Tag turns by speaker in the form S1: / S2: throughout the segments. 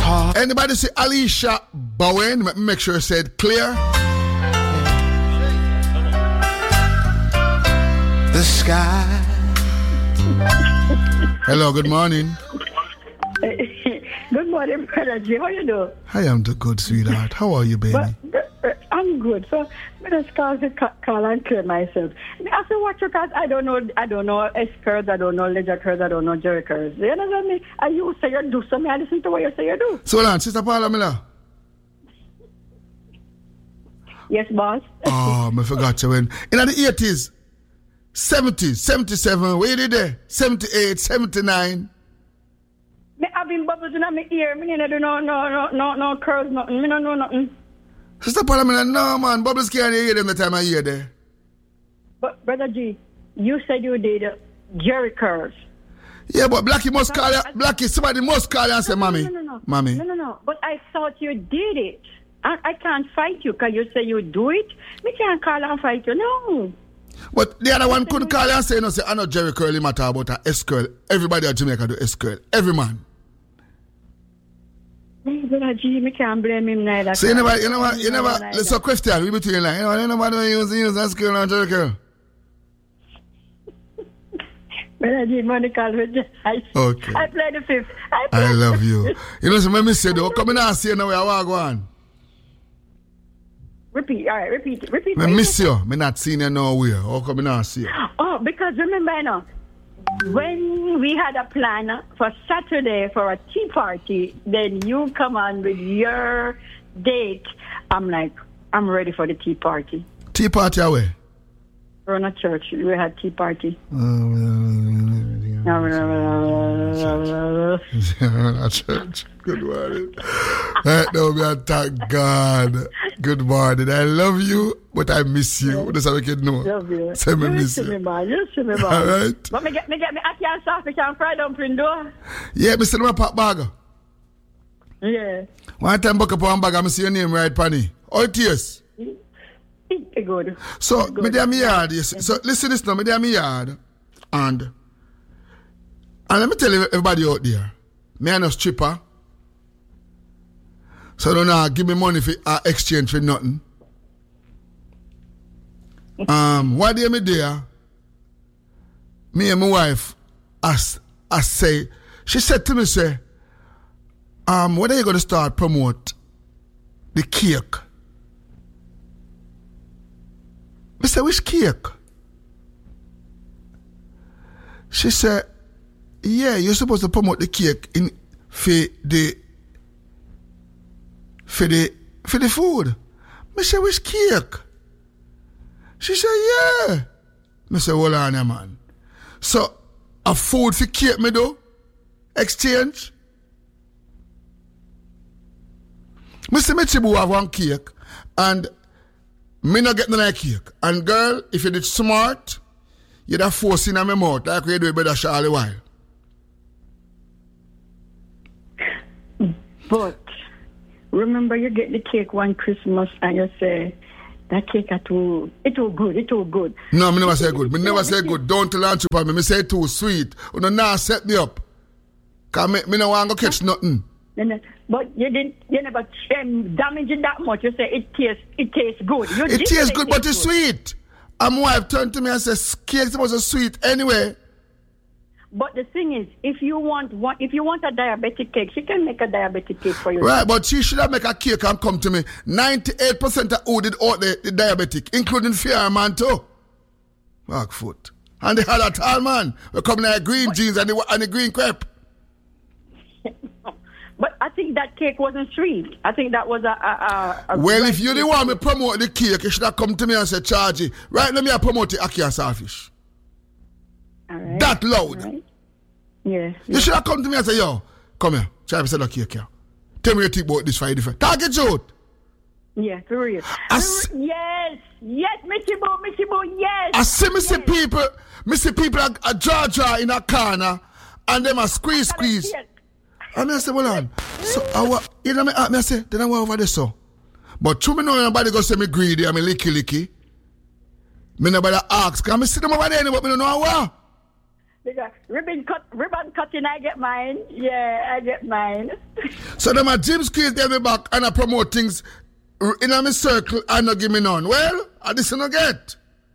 S1: Anybody say Alicia Bowen? Make sure you said clear. The sky. Hello, good morning.
S2: Good morning, Brother G. How you doing?
S1: I am the good, sweetheart. How are you, baby?
S2: I'm good. So, I'm just call and clear myself. I say watch your cards. I don't know S curves, I don't know ledger curves, I don't know Jerry curves. You understand me? And you say you do something, I listen to what you say you do.
S1: So, on, Sister Paula Miller.
S2: Yes, boss.
S1: Oh, I forgot you when. In the 80s, 70s, 77, where you did there? 78, 79.
S2: Me having bubbles in my ear. Me don't know no curls, nothing. Me don't know nothing.
S1: Sister Paula, no man, bubbles can't hear them the time I hear there.
S2: But Brother G, you said you did Jerry curves.
S1: Yeah, but Blackie must call you. Blackie, somebody must call you and say, Mommy.
S2: No.
S1: Mommy.
S2: No. But I thought you did it. I can't fight you because you say you do it. Me can't call and fight you. No.
S1: But the other one couldn't call you and say, no, say, I know Jerry curl, he matter about a S curl. Everybody at Jamaica do S curl. Every man.
S2: Brother G, me can't blame him neither.
S1: So you never, let's a question, we between like, nobody use S curl and Jerry curl.
S2: Brother G, money call with
S1: okay.
S2: I play the fifth.
S1: I love you. You know, so let me say, though, come in and say now where I go on.
S2: Repeat, all right, repeat.
S1: I miss you. I'm not seeing you nowhere. How come I not see you?
S2: Oh, because remember now, when we had a plan for Saturday for a tea party, then you come on with your date. I'm like, I'm ready for the tea party.
S1: Tea party away?
S2: We're in a church. We had tea party.
S1: Church. Good morning. Right now, we are thank God. Good morning. I love you, but I miss you. That's how we can know.
S2: Love you.
S1: Say me miss you.
S2: You see me, man.
S1: All right.
S2: But me get me at your sausage and fried dumpling, though.
S1: Yeah, me send my pop bag.
S2: Yeah.
S1: One time, book up one bag, I see your name right, Panny. Oh, it is.
S2: Good.
S1: So,
S2: good.
S1: me there me yard. So, listen this now. Me there me yard. And let me tell you everybody out there. Me I'm a stripper. So don't give me money for exchange for nothing. One day me there, me and my wife, I say, she said to me, say, when are you going to start promote the cake? I said, which cake? She said, yeah, you're supposed to promote the cake in for the food. I said, which cake? She said, yeah. I said, hold on, man. So, a food for cake me do? Exchange? I said, me chibu have one cake, and me not get no cake. And girl, if you did smart, you'd have force in my mouth like we do with Brother Charlie Wild.
S2: But remember, you get the cake one Christmas and you say, that cake it too good.
S1: No, me never say good. Me never say good. Don't tell you for me. Me say too sweet. You know, now set me up. Because me no want to catch nothing.
S2: But you never damage it that much. You say it tastes good.
S1: It tastes good, but it's sweet. And my wife turned to me and said, cake was a sweet anyway.
S2: But the thing is, if you want a diabetic cake, she can make a diabetic cake for you.
S1: Right, but she should have make a cake and come to me. 98% of who did out the diabetic, including Fireman too. Backfoot. And the other tall man, we come in the green jeans and the green crepe.
S2: But I think that cake wasn't sweet. I think that was a
S1: well, if you didn't want me to promote the cake, you should have come to me and said, charge it. Right now, me I promote the ackee and saltfish.
S2: All right.
S1: That loud.
S2: Right. Yeah.
S1: You should have come to me and say, yo, come here. Try to sell a cake here. Tell me what you think about this Friday different. Target out.
S2: Yeah, for real. Yes, Missy Boo, yes.
S1: I see me see people a draw in a corner and them a squeeze. And I say, well on. So you know me I say, then I went over there so. But to me know nobody go say me greedy, I me licky. Me nobody ask. Cause me see them over there, but me don't know how.
S2: Because ribbon cutting, I get mine. Yeah, I get mine.
S1: So them at Jim Squeeze get me back and I promote things in my circle and not give me none. Well, I this no get.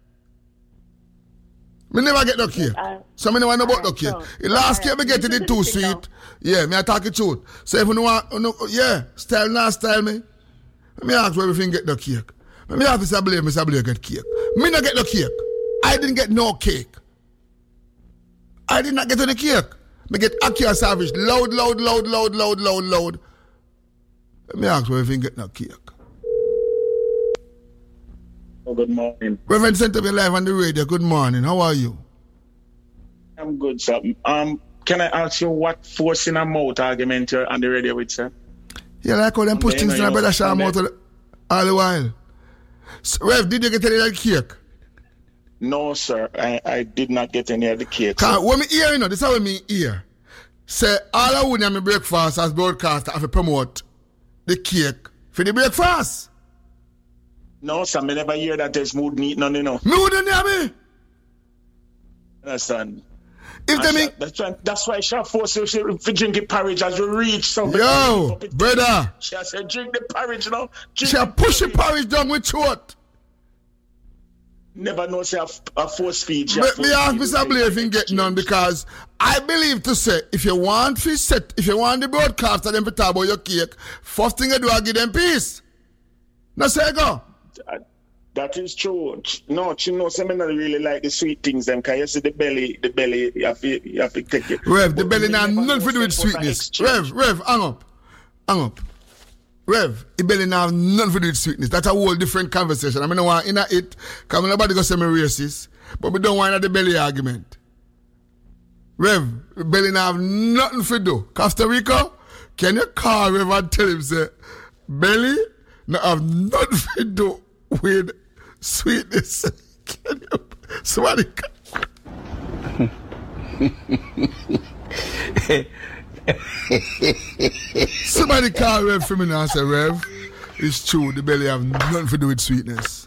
S1: Me never get no cake. So me never know about no cake. Last year me get it too sweet. Yeah, me I talk it truth. So if you want, style not style me. Me ask where everything get the cake. Me ask Mr. Blair get cake. Me not get no cake. I didn't get no cake. I did not get any cake. Me get Akia Savage. Loud. Me ask where everything get no cake.
S3: Oh, good morning.
S1: Reverend Center, you're live on the radio. Good morning. How are you?
S3: I'm good, sir. Can I ask you what force in a mouth argument you're on the radio with, sir?
S1: Yeah, like how them push things in a brother Shaw mouth all the while. So, Rev, did you get any of the cake?
S3: No, sir. I did not get any of the cake.
S1: When me hear, this is how me hear. Say, all I would in my breakfast as broadcaster have to promote the cake for the breakfast.
S3: No, sir. Me never hear that there's mood neat, none,
S1: Me wouldn't hear me.
S3: Understand?
S1: If they mean,
S3: that's why she forced you to drink the porridge as you reach somebody.
S1: Yo, brother.
S3: She said, drink the porridge now.
S1: She push the porridge down with throat.
S3: Never know say a force feed.
S1: Me ask Mr. Blair if he get none because I believe to say if you want the broadcaster them to talk about your cake, first thing you do I give them peace. Now say go.
S3: That is true. No, she knows I not really like the sweet things them because you see the belly you have to take it.
S1: Rev, the belly now nothing to do with sweetness. Rev, hang up. Rev, the belly now nothing to do with sweetness. That's a whole different conversation. I mean, I want in it, because nobody go say me racist, but we don't want the belly argument. Rev, the belly now have nothing to do. Costa Rica, can you call Rev and tell him, say, belly now have nothing to do with sweetness? Can you, somebody somebody call Rev for me now and say, Rev, it's true, the belly have nothing to do with sweetness.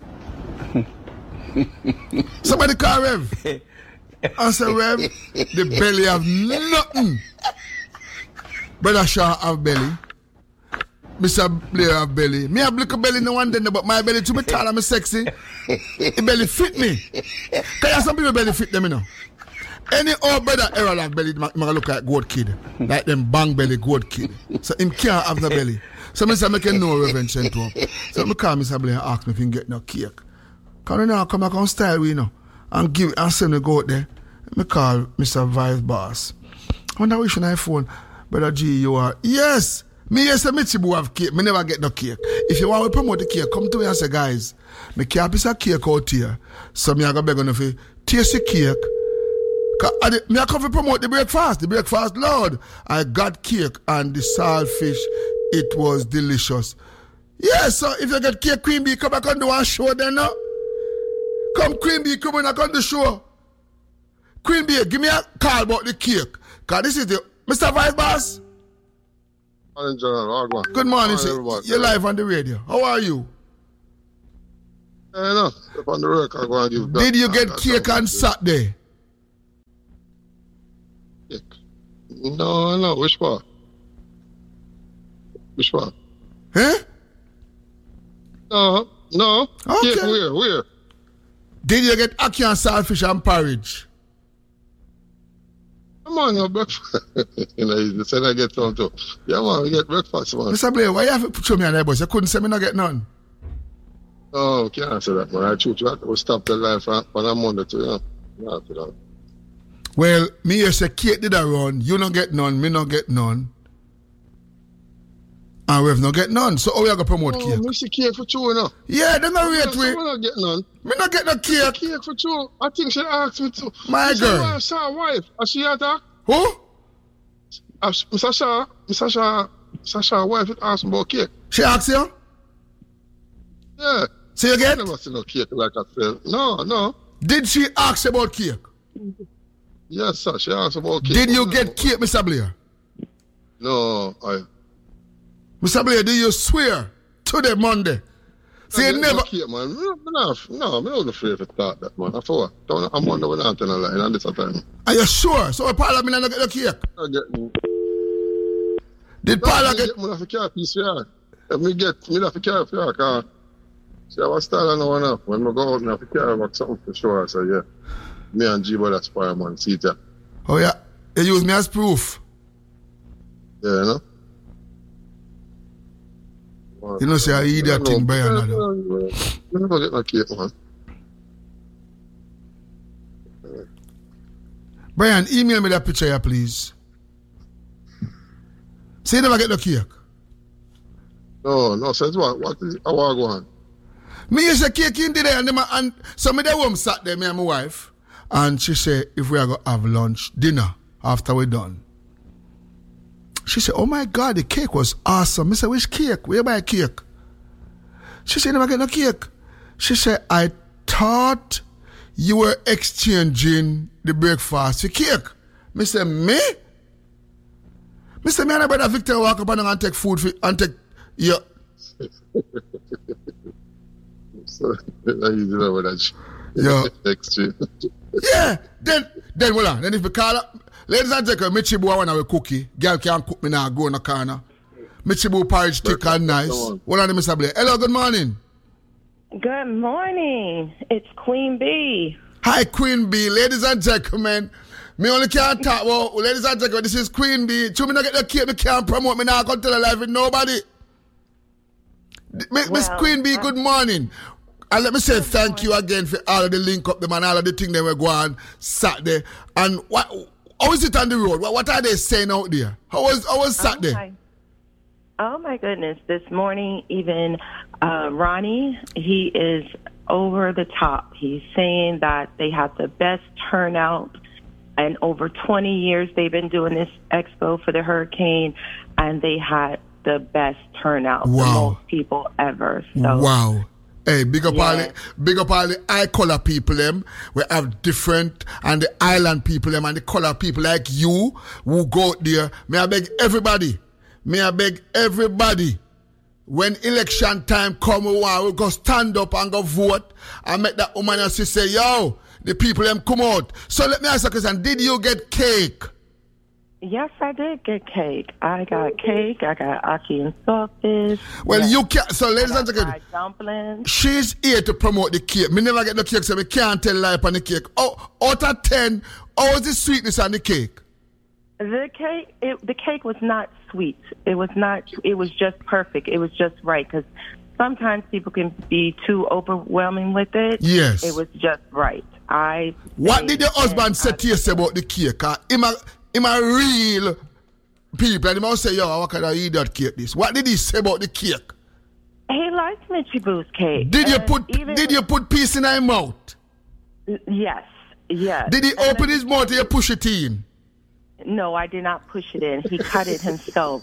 S1: Somebody call Rev and say, Rev, the belly have nothing. Brother Shaw have belly. Mr. Blair have belly. Me have little belly no one then, but my belly too me tall and me sexy. The belly fit me. Because some people belly fit them, you know. Any old brother ever have belly, I look like goat kid. Like them bang belly goat kid. So him can't have no belly. So I say, I can know Reverend Central. So I call Mr. Blair and ask me if he can get no cake. Because now come back on style, you know, and give and send me go out there. I call Mr. Vice Boss. I wonder which one phone. Brother G, you are. Yes. Me yes, a Michibu have cake. Me never get no cake. If you want to promote the cake, come to me and say, guys, me can't piece a cake out here. So me I go beg on if you taste the cake. Me I come to promote the breakfast. The breakfast, Lord. I got cake and the saltfish. It was delicious. Yes, so if you get cake, Queen Bee, come back on do one show then now. Come Queen Bee, come back on the show. Queen Bee, give me a call about the cake. Because this is the Mr. Vice Boss. Good morning, sir. You're live on the radio. How are you?
S4: No, on the record.
S1: Did you get cake on Saturday?
S4: Cake? No. Which part?
S1: Huh?
S4: No.
S1: Okay.
S4: Cake where?
S1: Did you get ackee and saltfish and porridge?
S4: Come on, no breakfast. You said I get some too. Yeah, man, we get breakfast, man.
S1: Mr. Blair, why you have to show me on that bus? You couldn't say me not get none.
S4: Oh, can't answer that, man. I choose you. We stop the line for a Monday too, yeah. After that.
S1: Well, me you say Kate did a run. You not get none, me not get none. And we've not get none. So how we are going to promote cake?
S4: Me see cake for two, you know.
S1: Yeah, they not rate we.
S4: Me not get none.
S1: Me not get no cake.
S4: Cake for two. I think she asked me to.
S1: My girl.
S4: I saw a wife. I see her talk.
S1: Who?
S4: Mr. Shaw wife asked me about cake.
S1: She asked you?
S4: Yeah.
S1: So you get?
S4: I never seen no cake like I said. No.
S1: Did she ask about cake?
S4: Yes, sir. She asked about cake.
S1: Did you get cake, Mr. Blair?
S4: No,
S1: Mr. Blair, do you swear today, Monday, See, you never.
S4: Cake, man. No, I'm not afraid to start that, man. I'm wondering when I'm telling a lie, and this time.
S1: Are you sure? So, Parliament not get the cake? Did Parliament get?
S4: Me have to carry piece for me have to carry for because see, I was starting now enough. When I go out, I have to carry back something for sure. So, yeah. Me and G-Boy, that's fire, man. See it.
S1: Oh, yeah. You use me as proof.
S4: Yeah, you know?
S1: You know, say I eat that thing, Brian.
S4: You never get no cake, man.
S1: Brian, email me that picture here, please. Say you never get the cake.
S4: No, says what? What is I want to go on?
S1: Me use a cake in there, and so me there home sat there, me and my wife, and she said, if we are going to have lunch, dinner, after we're done. She said, oh my God, the cake was awesome. I said, which cake? Where you buy a cake? She said, never get no cake. She said, I thought you were exchanging the breakfast for cake. I said, me? I said, me and my brother Victor walk up and take food for, and take, yeah.
S4: So, you know that.
S1: Yeah.
S4: Exchange.
S1: Yeah. Then hold on. Then if we call up, ladies and gentlemen, Michibu, I want to cookie. Girl can't cook me now, go in the corner. Michibu porridge thick and nice. Hold on, Mr. Blair. Hello, good morning.
S5: Good morning. It's Queen B.
S1: Hi, Queen B. Ladies and gentlemen, me only can't talk about, ladies and gentlemen, this is Queen B. To me not get the cake, me can't promote, me now go tell a life with nobody. Miss Queen B, good morning. And let me say thank you again for all of the link up them and all of the things that were going Saturday. And how is it on the road? What are they saying out there? How was Saturday?
S5: Oh my goodness. This morning, even Ronnie, he is over the top. He's saying that they had the best turnout, and over 20 years they've been doing this expo for the hurricane, and they had the best turnout.
S1: Wow.
S5: The most people ever. So,
S1: wow. Hey, big up all the eye color people them. We have different, and the island people them, and the color people like you who go out there. May I beg everybody, when election time come, we go stand up and go vote and make that woman and she say, yo, the people them come out. So let me ask you a question, did you get cake?
S5: Yes, I did get cake. I got cake. I got ackee and saltfish.
S1: Well,
S5: yes.
S1: you can't. So, ladies and gentlemen,
S5: dumplings.
S1: She's here to promote the cake. Me never get the cake, so we can't tell lie on the cake. Oh, out of 10, how was the sweetness on the cake?
S5: The cake was not sweet. It was not. It was just perfect. It was just right, because sometimes people can be too overwhelming with it.
S1: Yes.
S5: It was just right.
S1: What did your husband say to you about the cake? Him a real people, and he must say, yo, how can I eat that cake this? What did he say about the cake?
S5: He liked Mitchie Boo's cake.
S1: Did you put piece in his mouth?
S5: Yes.
S1: Did he open his mouth and you push it in?
S5: No, I did not push it in. He cut it himself.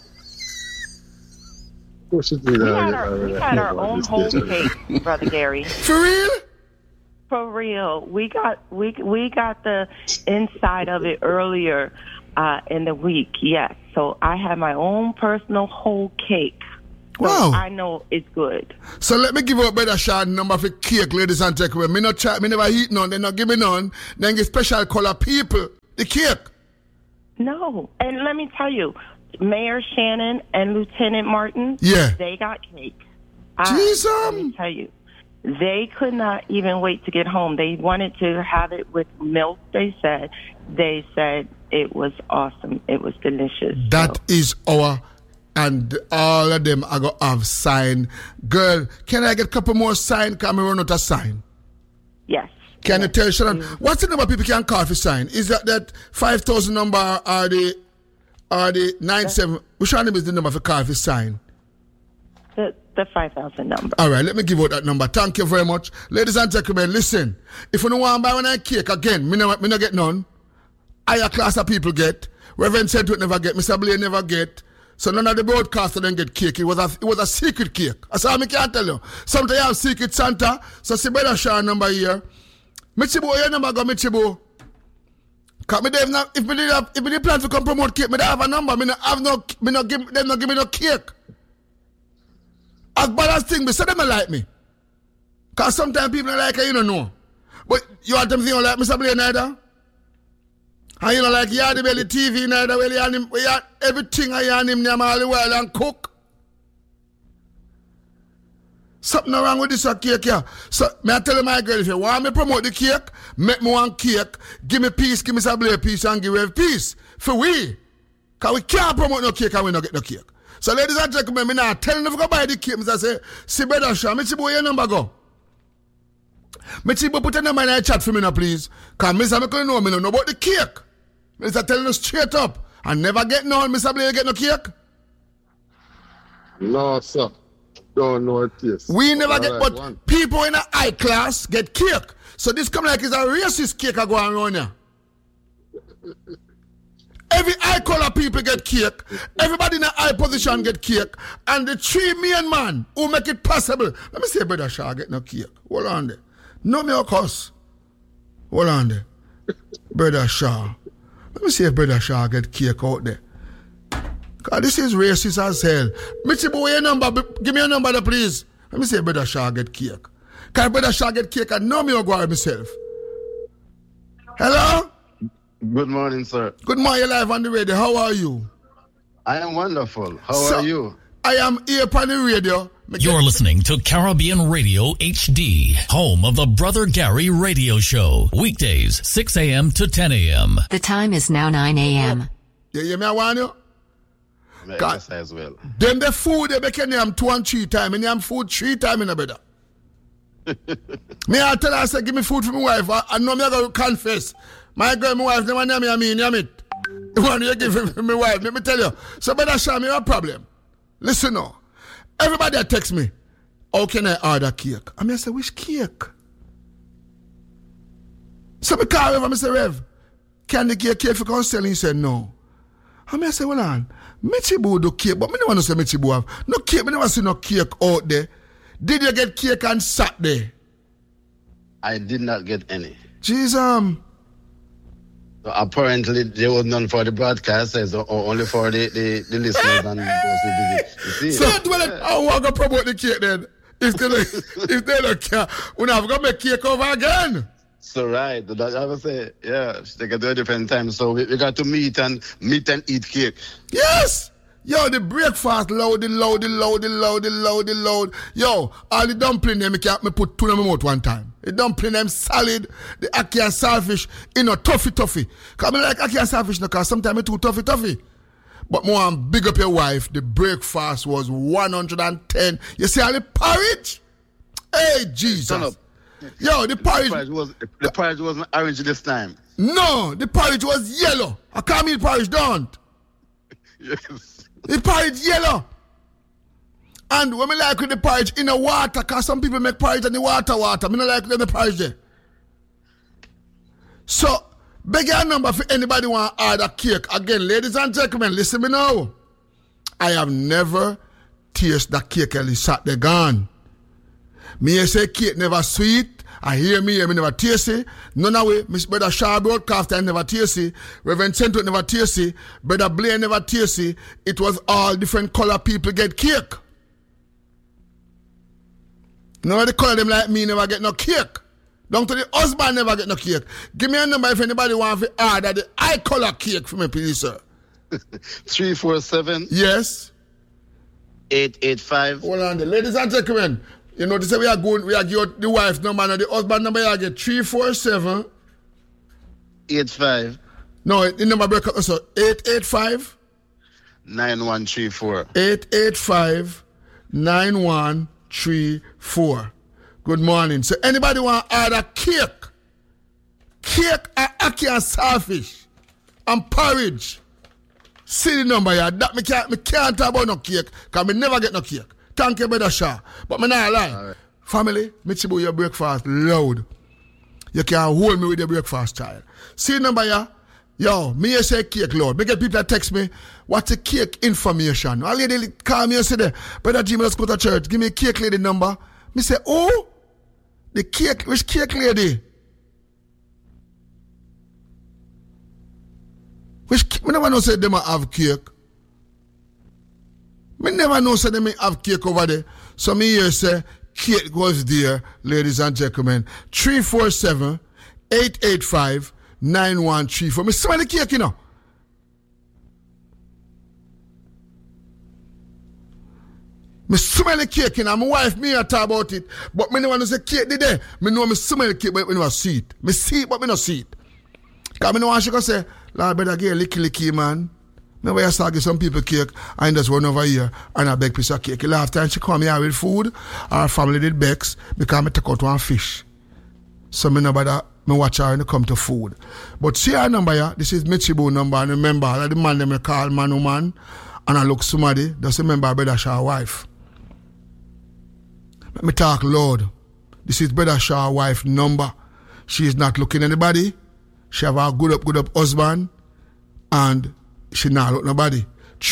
S4: Push it in.
S5: We had our own whole cake, Brother Gary.
S1: For real?
S5: For real. We got the inside of it earlier in the week, yes. So I had my own personal whole cake. So
S1: wow.
S5: I know it's good.
S1: So let me give you a better shot number for cake, ladies and gentlemen. Me never eat none, they not give me none. Then get special color people the cake.
S5: No. And let me tell you, Mayor Shannon and Lieutenant Martin, they got cake.
S1: Jesus.
S5: Let me tell you, they could not even wait to get home. They wanted to have it with milk, they said. They said it was awesome. It was delicious.
S1: That is our, and all of them are going to have sign. Girl, can I get a couple more sign? Can I run out of sign?
S5: Yes.
S1: Can you tell Sharon, what's the number people can call for sign? Is that 5,000 number or the 97? Which one is the number for call for sign?
S5: The 5,000 number.
S1: All right, let me give out that number. Thank you very much. Ladies and gentlemen, listen. If you don't want to buy one cake, again, me no get none. Higher class of people get. Reverend Sedgwick never get. Mr. Blair never get. So none of the broadcasters don't get cake. It was a secret cake. That's all I can't tell you. Sometimes you have secret Santa. So see better share number here. Michibu, your number go Michibu. Cause me if me plan to come promote cake, me don't have a number. Me no give me no cake. As bad as thing, me say them like me. Because sometimes people are like, you don't know. But you want them to think like Mr. Blaine neither? And you know, like, you have the belly TV neither, well, you have everything I have him name all the while and cook. Something wrong with this cake here. So, I tell my girl, if you want me to promote the cake, make me one cake, give me peace, give me some blade piece, and give me peace. For we. Because we can't promote no cake and we don't get no cake. So, ladies and gentlemen, I'm not telling you to go buy the cake. I say, see, Brother Shaw, me see boy your number go. Me see boy put your number in the chat for me now, please. Because Mr. I couldn't know me know about the cake. Mr. telling you straight up. I never get none, Mr. Blaine, get no cake.
S4: No, sir. Don't know it is.
S1: We never get, but people in a high class get cake. So this come like it's a racist cake I go around here. Every high color people get cake. Everybody in a high position get cake. And the 3 main man who make it possible. Let me say, Brother Shaw get no cake. Hold on there. No me of course. Hold on there. Brother Shaw. Let me see if Brother Shaw get cake out there. God, this is racist as hell. Mitchie boy, your number. Give me your number, please. Let me see if Brother Shaw get cake. Can Brother Shaw get cake? I know me or go myself. Hello?
S6: Good morning, sir.
S1: Good morning, you're live on the radio. How are you?
S6: I am wonderful. How are you?
S1: I am here on the radio.
S7: You're listening to Caribbean Radio HD, home of the Brother Gary Radio Show. Weekdays, 6 a.m. to 10 a.m.
S8: The time is now 9 a.m.
S1: You hear me, I want you?
S6: Exercise well.
S1: Them the food they make name 2 and 3 times. And name food 3 times in a better. Me I tell her, I say, give me food for my wife. I know me I go confess. My girl, my wife, never name me, I mean, it. The one you give for my wife, let me tell you. So better show me a problem. Listen now. Everybody that text me, how can I order cake? I mean, I say, which cake? So me call Rev, I say, Rev, can the cake for counseling? He said, no. I mean, I say, well, on. Michibu do cake, but me never know say Michibu have. No cake, me never see no cake out there. Did you get cake on Saturday?
S6: I did not get any.
S1: Jesus.
S6: So apparently there was none for the broadcasters or only for the listeners and those who visit. You see?
S1: So I want to promote the cake then. If they don't care, we have to make cake over again.
S6: So right, that I would say, yeah, they can do a different time. So we got to meet and eat cake.
S1: Yes! Yo, the breakfast loud. Yo, all the dumpling them, me put 2 in my mouth one time. The dumpling them solid, the ackee and saltfish, toughy. Because I like ackee and saltfish because sometimes it's too toughy. But more big up your wife, the breakfast was 110. You see all the porridge? Hey, Jesus. Yo, the
S6: porridge wasn't orange this time.
S1: No, the porridge was yellow. I can't eat porridge, don't.
S6: Yes.
S1: The porridge yellow. And when I like with the porridge in the water, because some people make porridge in the water. I don't like the porridge there. So, beg your number for anybody want to order cake. Again, ladies and gentlemen, listen me now. I have never tasted that cake and it's sat there gone. Me say cake never sweet. I hear me never taste it. None of it. Miss Brother Shaw broadcaster never taste it. Reverend Cento never taste it. Brother Blaine never taste it. It was all different color people get cake. Nobody color them like me never get no cake. Down to the husband never get no cake. Give me a number if anybody want to order the eye color cake for me, please, sir.
S6: 347.
S1: Yes.
S6: 885.
S1: Hold on, ladies and gentlemen. You know, they say we are give the wife number and the husband number, you get 347
S6: 85.
S1: No, the number break up, so 885
S6: 9134.
S1: 885 9134. Good morning. So anybody want to order cake and ackee and saltfish and porridge? See the number here. That me can't talk about no cake because me never get no cake. Thank you, Brother Shaw. But me not lie. Right. Family, me chibu your breakfast loud. You can hold me with your breakfast, child. See the number here? Yo, me say cake loud. Me get people that text me, what's a cake information? A lady call me and say, Brother Jimmy, let's go to church. Give me a cake lady number. Me say, oh, the cake, which cake lady? Me never know say them have cake. Me never know say them have cake over there. So me here say Kate was there, ladies and gentlemen. 347-885-9134. Me smell the cake, you know. Me smell the cake, you know. My wife, me talk about it. But me no want to say cake today. Me know me smell the cake, but me never see it. Me see it, but me no see it. Because me no want to say, Lord, better get a licky, man. Now I start give some people cake, I just run over here and I beg piece of cake. Last time she come here with food, our family did begs because I take out one fish. So me nobody me watch her when it come to food. But see our number here, this is Michibu number, and remember all the man them I call man woman, and I look somebody, just remember Brother Shaw wife. Let me talk Lord. This is Brother Shaw wife number. She is not looking anybody. She have a good up husband, and she not look nobody.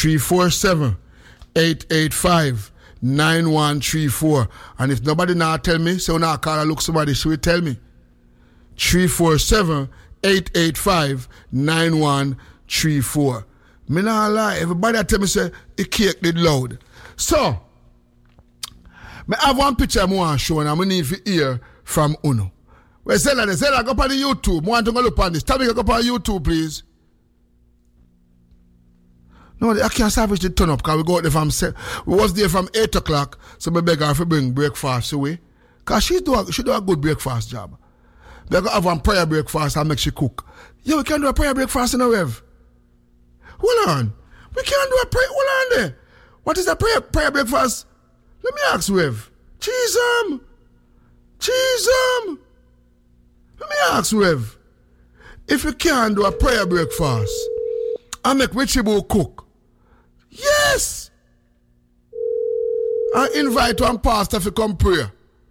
S1: 347-885-9134. And if nobody now tell me, so now call her look somebody, she will tell me. 347-885-9134. Me not lie. Everybody tell me say the cake did loud. So, me have one picture I want to show and I need to hear from Uno. Well, Zella, go up on the YouTube. I want to go look on this. Tell me to go up on YouTube, please. No, I can't salvage the turn up because we go out there from we was there from 8 o'clock, so we beg her to bring breakfast away. Because she do a good breakfast job. We go have one prayer breakfast and make she cook. Yeah, we can do a prayer breakfast in a rev. Hold on. We can't do a prayer. Hold on there. What is a prayer breakfast? Let me ask Rev. Cheesem. Let me ask Rev. If you can't do a prayer breakfast, I make Richie Boo cook. Yes! I invite one pastor to come pray.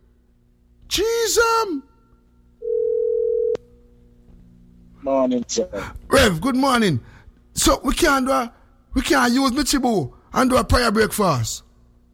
S1: Jesus!
S3: Morning, sir.
S1: Rev, good morning. So we can't use Richie Boo and do a prayer breakfast.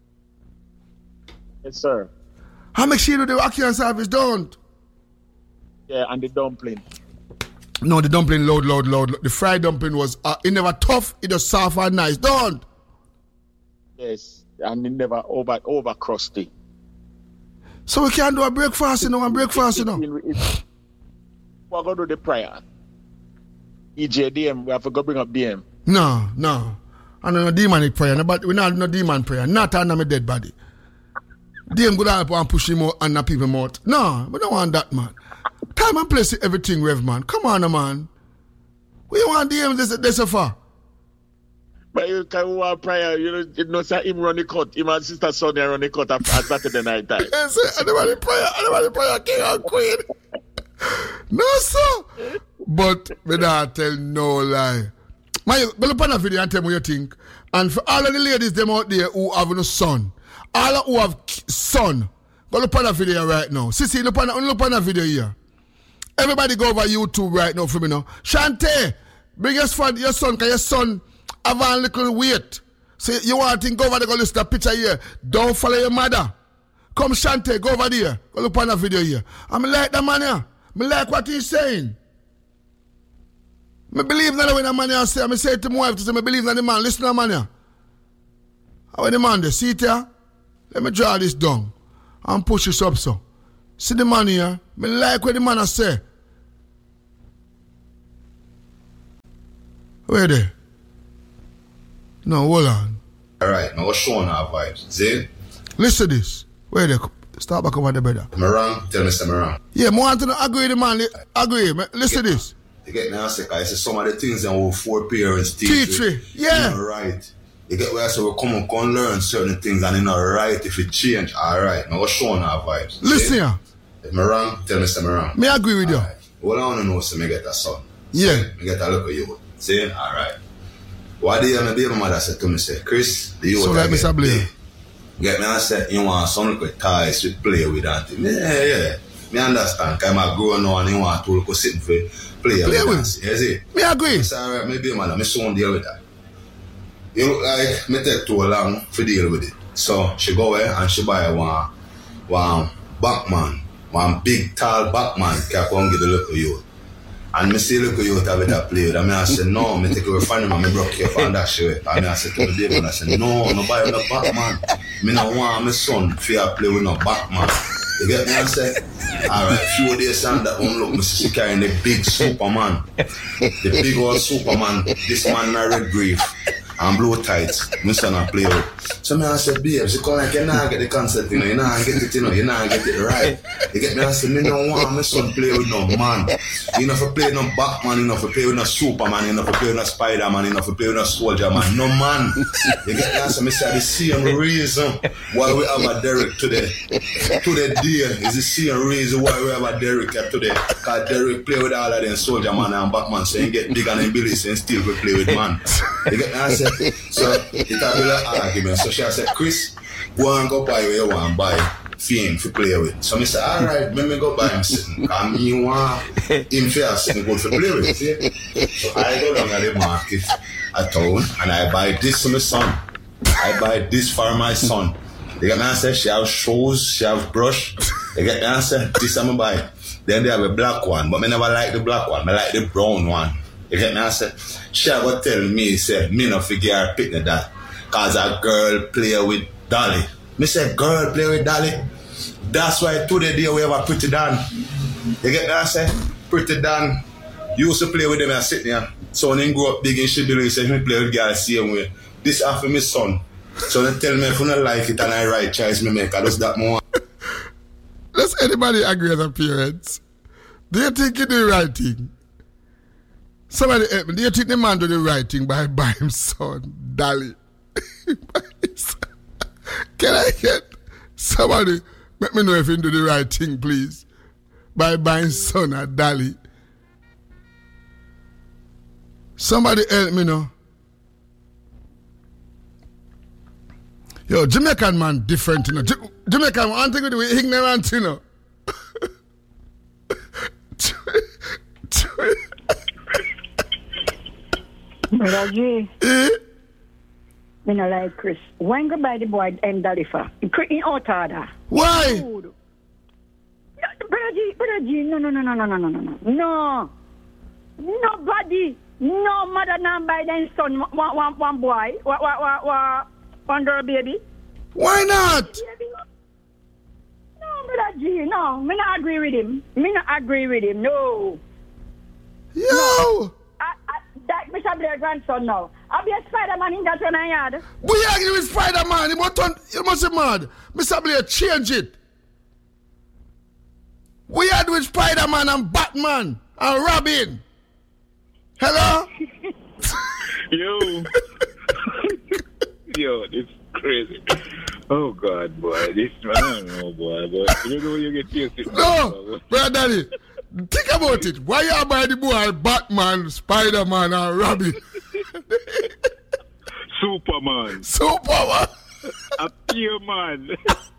S3: Yes, sir.
S1: How make sure you do the Ackee service, don't?
S3: Yeah, and the dumpling.
S1: No, the dumpling loud. The fried dumpling was, it never tough, it was soft and nice, don't?
S3: Yes, and it never over crusty.
S1: So we can't do a breakfast, you know,
S3: We're going to do the prayer. EJDM, we have to go bring up DM.
S1: No. I don't know demonic prayer, but we not no demon prayer, not under my dead body. DM go down and push him out and the people out. No, we don't want that, man. Time and place everything, Rev, man. Come on, man. We want DM this so far.
S3: But you can want prayer, you know, say him run the cut. Him and Sister Sonia run the cut at Saturday night time.
S1: Yes, anybody prayer, king and queen. No, sir. But me not tell no lie. Go look on a video and tell me what you think. And for all of the ladies them out there who have no son, all who have son, go look on a video right now. Sissy, look on a video here. Everybody go over YouTube right now for me now. Shante, bring your son, because your son have a little weight. So you want to go over there, go listen to the picture here. Don't follow your mother. Come Shante, go over there. Go look on a video here. I like the man here. I like what he's saying. I believe that when the man here say, I say to my wife to say, I believe that the man. Listen to the man here. How the man there? See it here? Let me draw this down and push this up so. See the man here? I like what the man has say. Where there? No, hold on.
S9: Alright, now what's showing our vibes? See?
S1: Listen to this. Where there? Start back over the brother.
S9: Am I wrong? Tell me I'm wrong.
S1: Yeah, I want to agree with the man. Agree. Listen to this.
S9: You get me answer, because some of the things that our four parents
S1: teach you. Yeah.
S9: Right. You get where I say we come and learn certain things and it's not right if it change. Alright, now what's showing our vibes?
S1: Listen here.
S9: If I'm wrong, tell me I'm wrong.
S1: Me agree with you.
S9: What I want to know is me get a son.
S1: Yeah.
S9: Me get a look at you. See? Alright. What day my baby mother said to me, say, Chris, the youth.
S1: So like Mr. Blair.
S9: Get me and say, you want some little toys to play with and things. Yeah. Me understand, because I'm grown now and you want to look sit for play with. You see?
S1: Me agree.
S9: I say, alright, my baby mother, my son deal with that. You look like me take too long to deal with it. So she go away and she buy one Batman, one big tall Batman can come give the look of you. And me see look at you have it a play with. And I say, no, me take away from him and me broke you for that shit. And I say to the baby, I say, no buy the Batman. me no want my son to play with no Batman. You get me? I say, alright, few days and that one look, she carrying the big Superman. The big old Superman. This man in a red brief and blue tights. My son a play with. So me I say, babe, she come like, you nah get the concept, you know, you nah get it, you know, you nah get it right. You get me? I say, me no want my son play with no man. You know, for play no Batman, you know, for play with no Superman, you know, for play with no Spider-Man, you know, for play with no Soldier Man. No man. You get me? I say, me say the same reason why we have a Derek today. Today is the same reason why we have a Derek today. Because Derek play with all of them Soldier Man and Batman, so he get bigger than Billy, and still we play with man. You get me? I say, so it a real argument. So she said, Chris, go and go buy what you want to buy for him to play with. So I said, alright, let me go buy him something. Because me want him to have something good to play with. See? So I go down at the market at town and I buy this for my son. I buy this for my son. You get me? I said, she have shoes, she have brush. You get me? I said, this I'm going to buy. Then they have a black one, but I never like the black one. I like the brown one. You get me? I said, she go tell me, say, me no figure her picnic that. Cause a girl play with Dolly. Me say, girl play with Dolly. That's why today we have a Pretty Dan. You get me? I say, Pretty Dan used to play with them and sit there. So when he grew up big in Shibili, he said, he play with girls the same way. This after my son. So they tell me if I don't like it and I right choice me make, I just that more.
S1: Does anybody agree with the parents? Do you think you do the right thing? Somebody help me. Do you think the man do the right thing by buying his son Dolly? Can I get somebody let me know if he do the right thing, please? By buying son a Dolly. Somebody help me know. Yo, Jamaican man different, you know. Jamaican one thing we do, we ignorant, you know.
S2: Brother G, me no like Chris. When go buy the boy and Dalifa? In out order.
S1: Why?
S2: Brother G, no. Nobody, no mother now buy their son one boy, one girl baby.
S1: Why not?
S2: No, Brother G, no. Me not agree with him. No.
S1: Yo!
S2: No. That Mr. Blair grandson now. I'll be a Spider-Man in that yard.
S1: We agree with Spider-Man. You must be mad. Mr. Blair, change it. We agree with Spider-Man and Batman and Robin. Hello?
S10: Yo, this is crazy. Oh, God, boy. This, I don't know, boy. But you know you get used to it.
S1: No, Brother Daddy. Think about it. Why you buy the boy Batman, Spider-Man, and Robin?
S10: Superman. A pure man.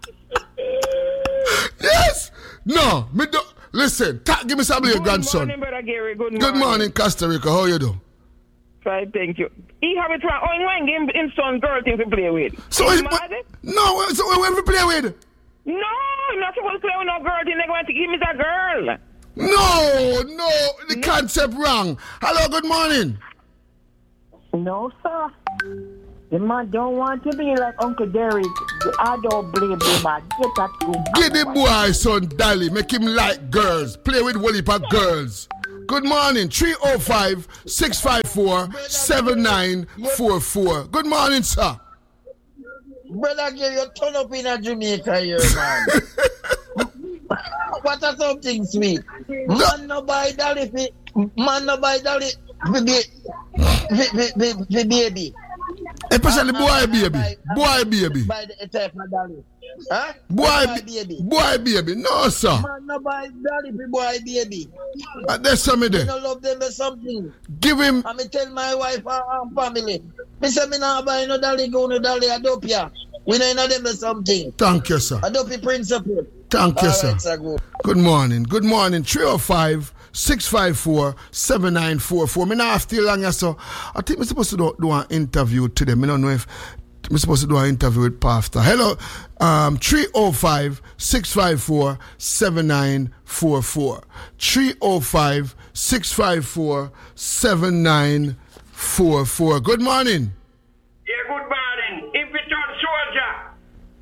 S1: Yes. No, me do. Listen, give me some of your grandson.
S11: Good morning, Brother Gary.
S1: Good morning, Costa Rica. How you do?
S11: Fine, thank you. He have it wrong. Oh, he want him son girl thing to play with.
S1: So when we play with?
S11: No, not supposed to play with no girl thing. They want to give me that girl.
S1: No, the concept wrong. Hello, good morning.
S2: No, sir. The man don't want to be like Uncle Derek. I don't blame him, man. Get that too.
S1: Give the boy son Dolly. Make him like girls. Play with Wally Pack girls. Good morning. 305-654-7944. Good morning, sir.
S12: Brother, you turn up in a Jamaica here, man. What are something sweet? Man no buy Dolly for baby.
S1: Especially boy baby.
S12: Buy the type of Dolly. Huh?
S1: Boy baby. No, sir.
S12: Man no buy Dolly for boy baby.
S1: There's something there.
S12: I don't love them or something.
S1: Give him.
S12: I tell my wife and family. Me say me not buy no Dolly, go no Dolly, adopt ya. We know them or something.
S1: Thank you, sir.
S12: Adopt your principle.
S1: Thank you, sir.
S12: Right, sir.
S1: Good morning. 305-654-7944. Me not stay long here, so I think we're supposed to do an interview today. I don't know if we're supposed to do an interview with Pastor. Hello, 305-654-7944. 305-654-7944. Good morning.
S13: Yeah, good morning. If it's on soldier,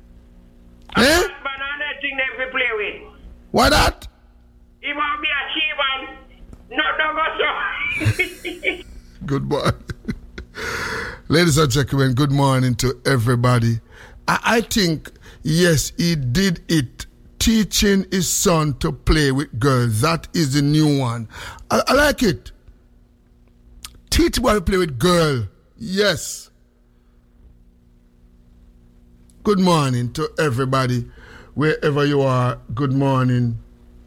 S1: What that?
S11: He want be a chief and no.
S1: Good morning. Ladies and gentlemen, good morning to everybody. I think, yes, he did it. Teaching his son to play with girls. That is the new one. I like it. Teach him how to play with girl. Yes. Good morning to everybody. Wherever you are, good morning.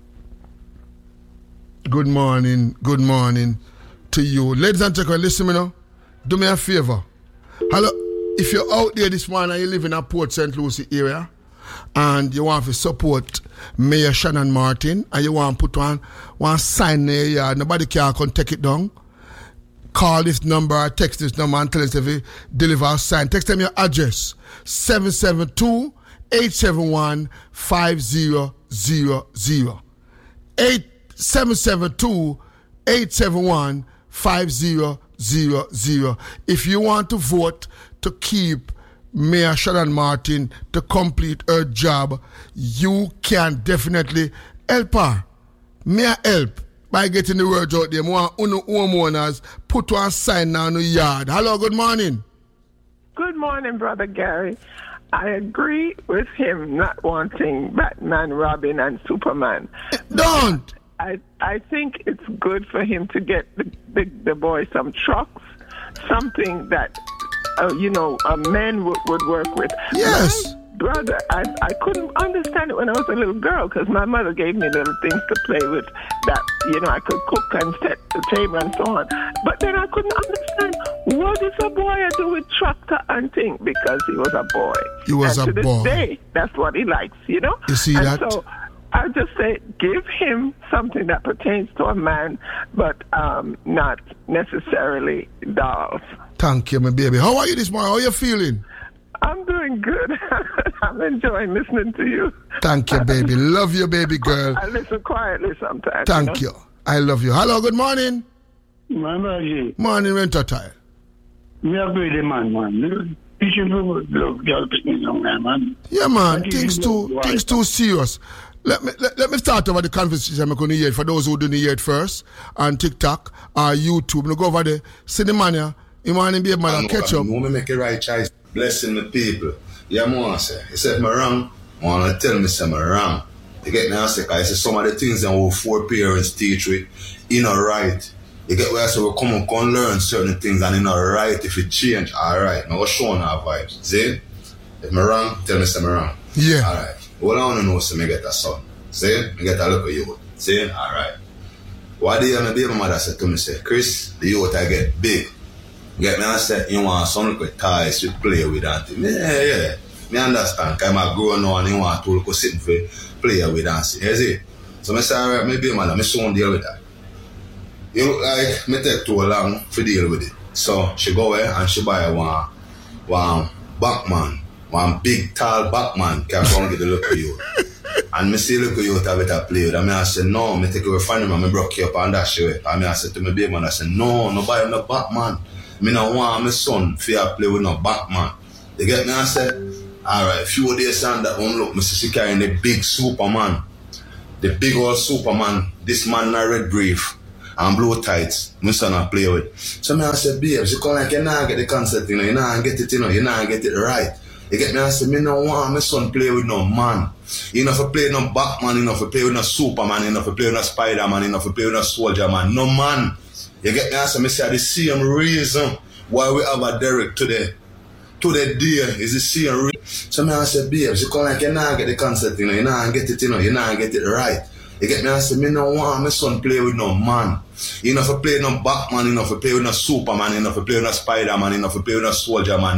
S1: Good morning. Good morning to you. Ladies and gentlemen, listen to me now. Do me a favor. Hello. If you're out there this morning and you live in a Port St. Lucie area and you want to support Mayor Shannon Martin and you want to put one sign there, nobody can take it down. Call this number or text this number and tell us if you deliver a sign. Text them your address 772-871-5000. 772-871-5000. If you want to vote to keep Mayor Shannon Martin to complete her job, you can definitely help her. May I help by getting the words out there. More homeowners put one sign down the yard. Hello, good morning.
S11: Good morning, Brother Gary. I agree with him not wanting Batman, Robin, and Superman.
S1: Don't.
S11: I think it's good for him to get the boy some trucks, something that, a man would work with.
S1: Yes.
S11: My brother, I couldn't understand it when I was a little girl because my mother gave me little things to play with that, I could cook and set the table and so on. But then I couldn't understand what is a boy to do with tractor and thing because he was a boy.
S1: He was
S11: and
S1: a boy.
S11: To this day, that's what he likes,
S1: You see
S11: and
S1: that?
S11: So I just say give him something that pertains to a man, but not necessarily dolls.
S1: Thank you, my baby. How are you this morning? How are you feeling?
S11: I'm doing good. I'm enjoying listening to you.
S1: Thank you, baby. Love you, baby girl.
S11: I listen quietly sometimes.
S1: Thank you. I love you. Hello, good morning.
S13: Morning,
S1: Winter Tile.
S13: Me agree with the man. Teaching people love girl picking young man.
S1: Yeah, man. Things too serious. Let me start over the conversation I'm going to hear for those who didn't hear it first on TikTok or YouTube. Now go over there. See the man here. You want to be able to catch up.
S9: I want to make a right choice. Blessing the people. Yeah, I say. He said, I'm wrong. I want to tell me I'm wrong. You get me? I say, some of the things that our four parents teach with, you know, right. You get where I say, we come and learn certain things and you know, right. If it change, all right. Now, we're showing our vibes. See? If I'm wrong, tell me I'm wrong.
S1: Yeah.
S9: All right. What I want to know is I get a son. See? I get a look at you. See? All right. One day, my baby mother said to me, say, Chris, the youth I get big. Get me? I said, you want some little toys you play with and things. Yeah. Me understand. Because I'm grown now and you want to sit and play with and see. You see? So I said, all right, my baby mother, I soon deal with that. You look like me take too long to deal with it. So she go away and she buy one Batman. One big tall Batman can come get a look at you. And me see look at you to have it a play with. And I said, no, me take away from him and me broke you up and dash you away. And I said to my baby man, I said, no buy no Batman. Me no want my son to play with no Batman. You get me? I said, alright, few days on that one look, me see she carrying the big Superman. The big old Superman. This man in a red brief and blue tights. My son I play with. So I said, babe, she come like you not get the concept, you not get it, you not get it right. You get me? I said, me no want my son play with no man. You know, if I play no Batman, you know, if I play with no Superman, you know, if I play with no Spider-Man, you know, if I play with no Soldier Man, no man. You get me? I said, me say the same reason why we have a Derek today. Today, dear, is the same reason. So I said, babe, she come like you not get the concept, you know, you not get it, you not get it right. You get me? I said, me no want my son play with no man. You know, if I play no Batman, you know, if I play with no Superman, you know, if I play with no Spider-Man, you know, if I play with no Soldier Man.